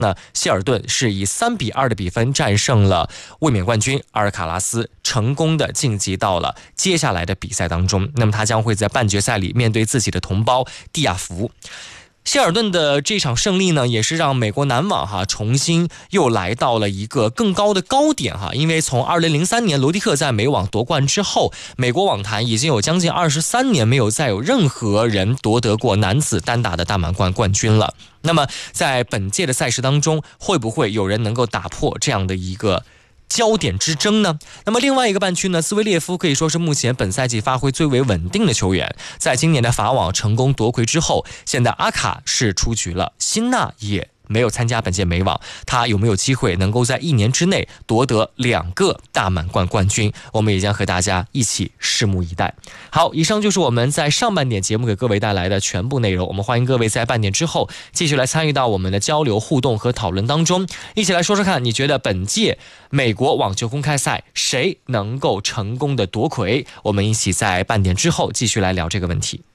那希尔顿是以3-2的比分战胜了卫冕冠军阿尔卡拉斯，成功的晋级到了接下来的比赛当中。那么他将会在半决赛里面对自己的同胞蒂亚福。希尔顿的这场胜利呢，也是让美国男网重新又来到了一个更高的高点因为从2003年罗迪克在美网夺冠之后，美国网坛已经有将近23年没有再有任何人夺得过男子单打的大满贯冠军了。那么在本届的赛事当中，会不会有人能够打破这样的一个焦点之争呢？那么另外一个半区呢，斯维列夫可以说是目前本赛季发挥最为稳定的球员，在今年的法网成功夺魁之后，现在阿卡是出局了，辛纳也没有参加本届美网，他有没有机会能够在1年之内夺得2个大满贯冠军，我们也将和大家一起拭目以待。好，以上就是我们在上半点节目给各位带来的全部内容，我们欢迎各位在半点之后继续来参与到我们的交流互动和讨论当中，一起来说说看，你觉得本届美国网球公开赛谁能够成功的夺魁？我们一起在半点之后继续来聊这个问题。